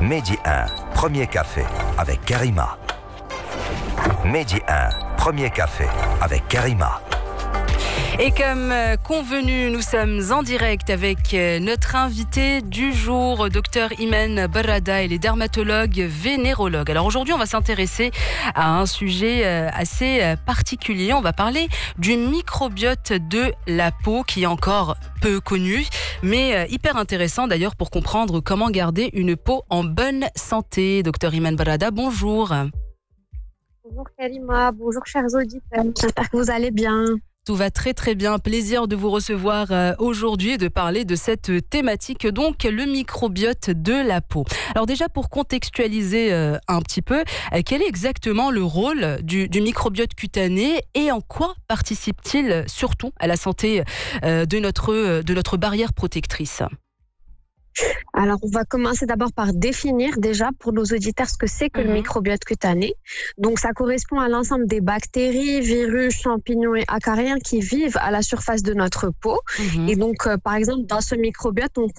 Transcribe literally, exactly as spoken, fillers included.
Mehdi un, premier café avec Karima. Mehdi un, premier café avec Karima. Et comme convenu, nous sommes en direct avec notre invité du jour, docteur Iman Barada, il est dermatologue vénérologue. Alors aujourd'hui, on va s'intéresser à un sujet assez particulier. On va parler du microbiote de la peau qui est encore peu connu, mais hyper intéressant d'ailleurs pour comprendre comment garder une peau en bonne santé. Docteur Iman Barada, bonjour. Bonjour Karima, bonjour chers auditeurs, j'espère que vous allez bien. Tout va très très bien. Plaisir de vous recevoir aujourd'hui et de parler de cette thématique, donc le microbiote de la peau. Alors déjà, pour contextualiser un petit peu, quel est exactement le rôle du, du microbiote cutané et en quoi participe-t-il surtout à la santé de notre, de notre barrière protectrice ? Alors, on va commencer d'abord par définir déjà pour nos auditeurs ce que c'est que mmh. le microbiote cutané. Donc, ça correspond à l'ensemble des bactéries, virus, champignons et acariens qui vivent à la surface de notre peau. Mmh. Et donc, euh, par exemple, dans ce microbiote, on